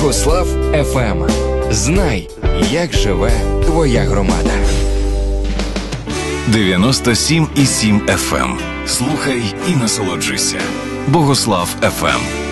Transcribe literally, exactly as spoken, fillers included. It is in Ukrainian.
Богослав еф ем. Знай, як живе твоя громада. дев'яносто сім і сім еф ем. Слухай і насолоджуйся. Богослав еф ем.